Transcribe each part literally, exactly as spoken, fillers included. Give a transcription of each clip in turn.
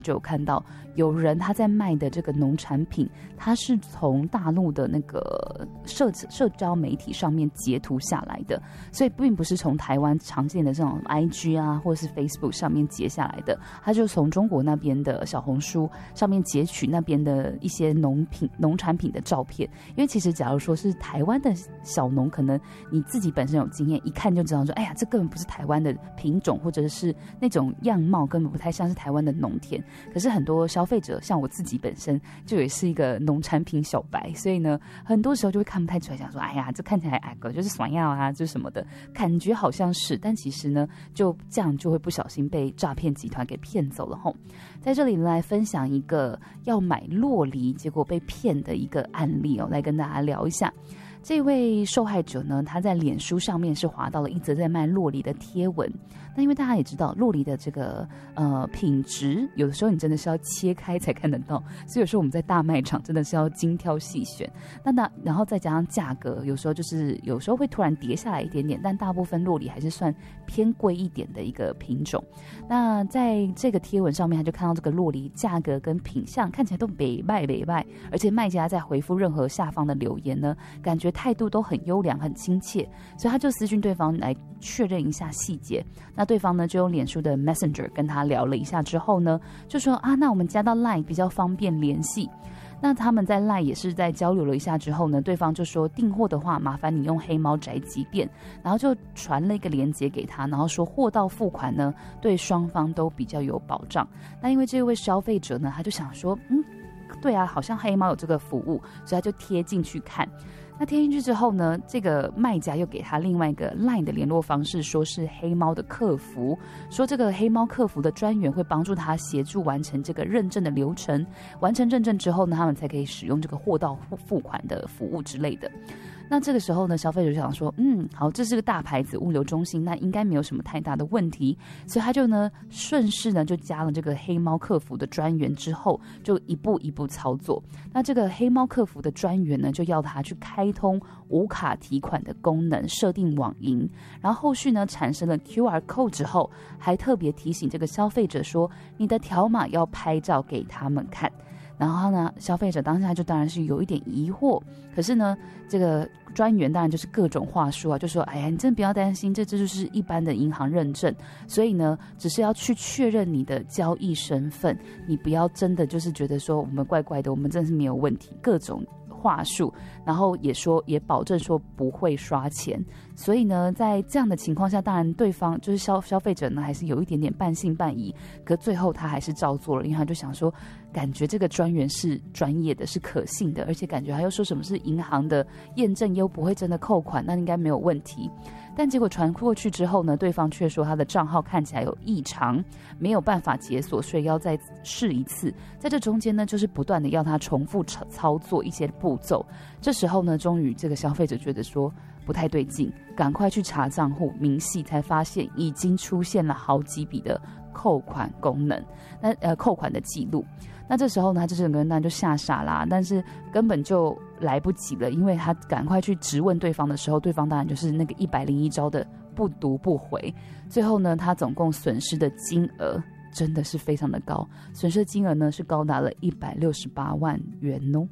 就有看到有人他在卖的这个农产品，他是从大陆的那个社社交媒体上面截图下来的，所以并不是从台湾常见的这种 I G 啊或者是 Facebook 上面截下来的，他就从中国那边的小红书上面截取那边的一些农品农产品的照片。因为其实假如说是台湾的小农，可能你自己本身有经验，一看就知道说，哎呀，这根本不是台湾的品种，或者是那种样貌根本不太像是台湾的农田。可是很多消费者，像我自己本身就也是一个农产品小白，所以呢，很多时候就会看不太出来，想说，哎呀，这看起来哎个就是酸药啊，就是什么的，感觉好像是，但其实呢，就这样就会不小心被诈骗集团给骗走了吼。在这里来分享一个要买酪梨结果被骗的一个案例哦，来跟大家聊一下。这位受害者呢，他在脸书上面是滑到了一则在卖酪梨的贴文。那因为大家也知道，酪梨的这个呃品质，有的时候你真的是要切开才看得到，所以有时候我们在大卖场真的是要精挑细选。那那然后再加上价格，有时候就是有时候会突然跌下来一点点，但大部分酪梨还是算偏贵一点的一个品种。那在这个贴文上面，他就看到这个酪梨价格跟品相看起来都北卖北卖，而且卖家在回复任何下方的留言呢，感觉态度都很优良很亲切，所以他就私讯对方来确认一下细节。那对方呢就用脸书的 Messenger 跟他聊了一下之后呢，就说啊，那我们加到 Line 比较方便联系。那他们在 Line 也是在交流了一下之后呢，对方就说订货的话麻烦你用黑猫宅急便，然后就传了一个链接给他，然后说货到付款呢对双方都比较有保障。那因为这位消费者呢，他就想说嗯对啊，好像黑猫有这个服务，所以他就贴进去看。那贴进去之后呢，这个卖家又给他另外一个 LINE 的联络方式，说是黑猫的客服，说这个黑猫客服的专员会帮助他协助完成这个认证的流程，完成认证之后呢，他们才可以使用这个货到付款的服务之类的。那这个时候呢，消费者就想说，嗯，好，这是个大牌子物流中心，那应该没有什么太大的问题，所以他就呢顺势呢就加了这个黑猫客服的专员之后，就一步一步操作。那这个黑猫客服的专员呢，就要他去开通无卡提款的功能，设定网银，然后后续呢产生了 Q R code 之后，还特别提醒这个消费者说，你的条码要拍照给他们看。然后呢，消费者当下就当然是有一点疑惑，可是呢，这个专员当然就是各种话术啊，就说，哎呀，你真的不要担心，这这就是一般的银行认证，所以呢，只是要去确认你的交易身份，你不要真的就是觉得说我们怪怪的，我们真的是没有问题，各种话术，然后也说也保证说不会刷钱。所以呢，在这样的情况下，当然对方就是消消费者呢，还是有一点点半信半疑，可最后他还是照做了，因为他就想说，感觉这个专员是专业的，是可信的，而且感觉他又说什么是银行的验证，又不会真的扣款，那应该没有问题。但结果传过去之后呢，对方却说他的账号看起来有异常，没有办法解锁，所以要再试一次。在这中间呢，就是不断的要他重复操作一些步骤。这时候呢，终于这个消费者觉得说不太对劲，赶快去查账户明细，才发现已经出现了好几笔的扣款功能，那呃扣款的记录。那这时候呢，他这整个人当然就吓傻啦，但是根本就来不及了，因为他赶快去质问对方的时候，对方当然就是那个一百零一招的不读不回。最后呢，他总共损失的金额真的是非常的高，损失的金额呢是高达了一百六十八万元哦。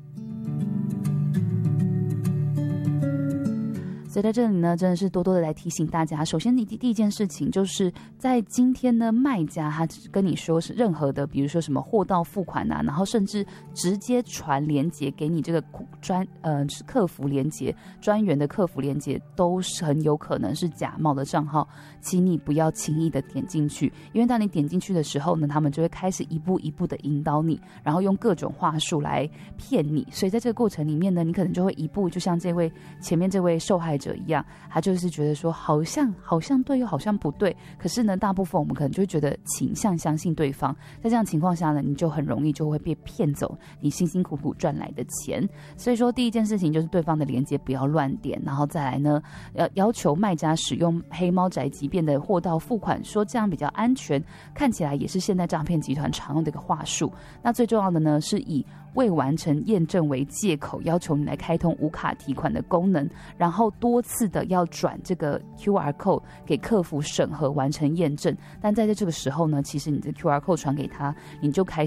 所以在这里呢，真的是多多的来提醒大家。首先，你第一件事情就是在今天呢，卖家他跟你说是任何的，比如说什么货到付款啊，然后甚至直接传连结给你这个专呃客服连结专员的客服连结，都是很有可能是假冒的账号，请你不要轻易的点进去，因为当你点进去的时候呢，他们就会开始一步一步的引导你，然后用各种话术来骗你。所以在这个过程里面呢，你可能就会一步，就像这位前面这位受害者一样，他就是觉得说好像好像对又好像不对，可是呢大部分我们可能就会觉得倾向相信对方，在这样情况下呢，你就很容易就会被骗走你辛辛苦苦赚来的钱。所以说第一件事情就是对方的连结不要乱点，然后再来呢要要求卖家使用黑猫宅急便的货到付款，说这样比较安全，看起来也是现在诈骗集团常用的一个话术。那最重要的呢是以未完成验证为借口，要求你来开通无卡提款的功能，然后多次的要转这个 Q R code 给客服审核完成验证。但在这个时候呢，其实你的 Q R code 传给他，你就开